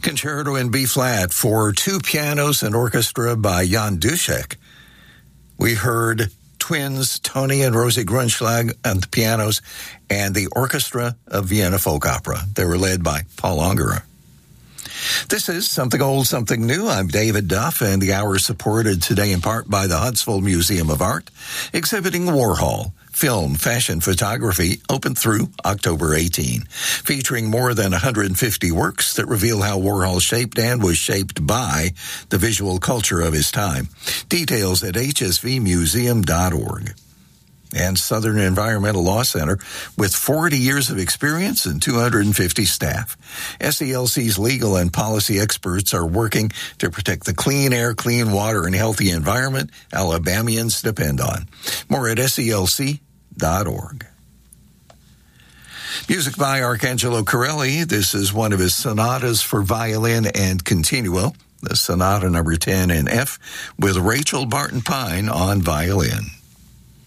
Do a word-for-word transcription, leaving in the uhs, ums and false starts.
Concerto in B-flat for two pianos and orchestra by Jan Dušek. We heard twins Tony and Rosie Grunschlag on the pianos and the Orchestra of Vienna Folk Opera. They were led by Paul Ungerer. This is Something Old, Something New. I'm David Duff, and the hour is supported today in part by the Huntsville Museum of Art, exhibiting Warhol, film, fashion, photography, open through October eighteenth, featuring more than one hundred fifty works that reveal how Warhol shaped and was shaped by the visual culture of his time. Details at h s v museum dot org. And Southern Environmental Law Center, with forty years of experience and two hundred fifty staff. S E L C's legal and policy experts are working to protect the clean air, clean water, and healthy environment Alabamians depend on. More at S E L C dot org. Music by Arcangelo Corelli. This is one of his sonatas for violin and continuo, the Sonata number ten in F, with Rachel Barton Pine on violin.